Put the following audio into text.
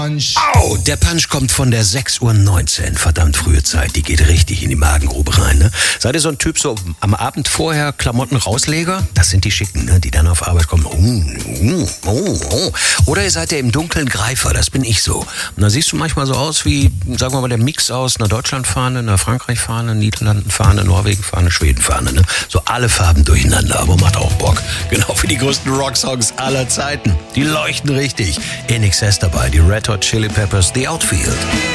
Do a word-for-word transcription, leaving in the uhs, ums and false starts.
Au, der Punch kommt von der sechs Uhr neunzehn. Verdammt frühe Zeit, die geht richtig in die Magengrube rein, ne? Seid ihr so ein Typ, so am Abend vorher Klamotten rausleger? Das sind die Schicken, ne? Die dann auf Arbeit kommen. Oh, oh, oh. Oder ihr seid ja im dunklen Greifer, das bin ich so. Und da siehst du manchmal so aus wie, sagen wir mal, der Mix aus einer Deutschlandfahne, einer Frankreichfahne, Niederlandenfahne, Norwegenfahne, Schwedenfahne, ne? So alle Farben durcheinander, aber macht auch Bock. Genau wie die größten Rocksongs aller Zeiten. Die leuchten richtig. In Excess dabei, die Red Hot Chili Peppers, The Outfield.